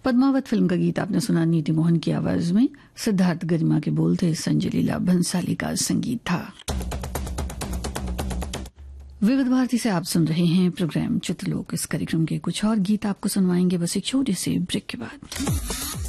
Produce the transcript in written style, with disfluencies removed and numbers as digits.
Padmaavat film का गीत आपने सुना नीति मोहन की आवाज में। सिद्धार्थ गरिमा के बोल थे, संजय लीला भंसाली का संगीत था। विविध भारती से आप सुन रहे हैं प्रोग्राम चित्रलोक। इस कार्यक्रम के कुछ और गीत आपको सुनवाएंगे बस एक छोटे से ब्रेक के बाद।